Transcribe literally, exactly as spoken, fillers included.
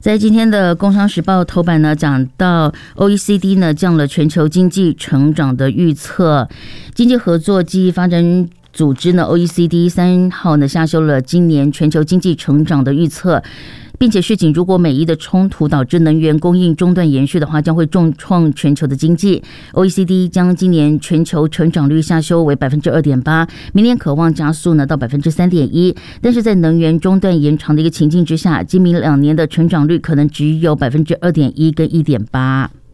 在今天的《工商时报》头版呢，讲到 O E C D 呢降了全球经济成长的预测，经济合作暨发展组织呢 O E C D 三号呢下修了今年全球经济成长的预测，并且示警，如果美伊的冲突导致能源供应中断延续的话，将会重创全球的经济。O E C D 将今年全球成长率下修为 百分之二点八， 明年可望加速呢到 百分之三点一， 但是在能源中断延长的一个情境之下，今明两年的成长率可能只有 百分之二点一 跟 一点八。